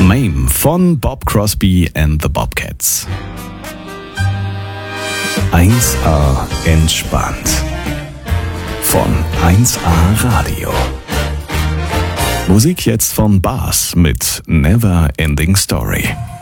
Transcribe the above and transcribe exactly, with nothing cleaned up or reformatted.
Mame von Bob Crosby and the Bobcats. eins A entspannt von eins A Radio. Musik jetzt von Bas mit Never Ending Story.